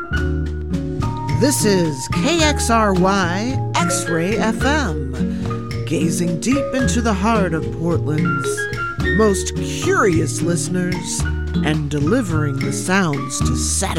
This is KXRY X-Ray FM, gazing deep into the heart of Portland's most curious listeners and delivering the sounds to satisfy